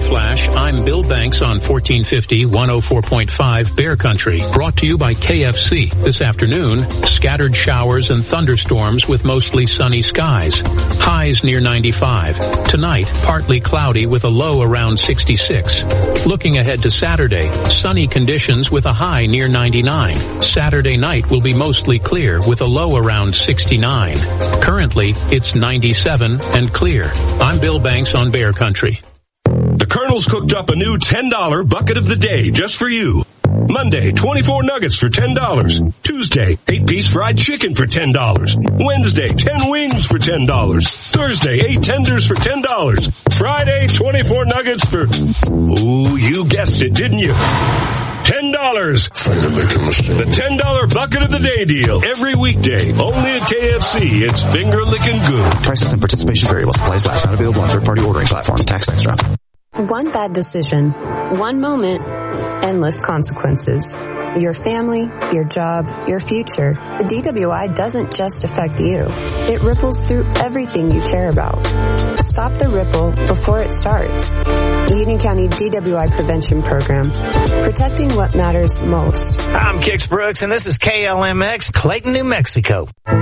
Flash, I'm Bill Banks on 1450 104.5 Bear Country. Brought to you by KFC. This afternoon, scattered showers and thunderstorms with mostly sunny skies. Highs near 95. Tonight, partly cloudy with a low around 66. Looking ahead to Saturday, sunny conditions with a high near 99. Saturday night will be mostly clear with a low around 69. Currently, it's 97 and clear. I'm Bill Banks on Bear Country. The Colonel's cooked up a new $10 bucket of the day just for you. Monday, 24 nuggets for $10. Tuesday, 8-piece fried chicken for $10. Wednesday, 10 wings for $10. Thursday, 8 tenders for $10. Friday, 24 nuggets for, ooh, you guessed it, didn't you? $10. The $10 bucket of the day deal. Every weekday, only at KFC. It's finger-licking good. Prices and participation vary while supplies last. Not available on third-party ordering platforms. Tax extra. One bad decision, one moment, endless consequences. Your family, your job, your future. The DWI doesn't just affect you. It ripples through everything you care about. Stop the ripple before it starts. Union County DWI Prevention Program. Protecting what matters most. I'm Kix Brooks, and this is KLMX, Clayton, New Mexico.